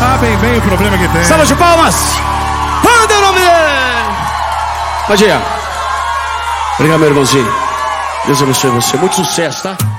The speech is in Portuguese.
sabem bem o problema que tem. Salva de palmas. Manda o nome dele. Pode ir. Obrigado, meu irmãozinho. Deus abençoe você. Muito sucesso, tá?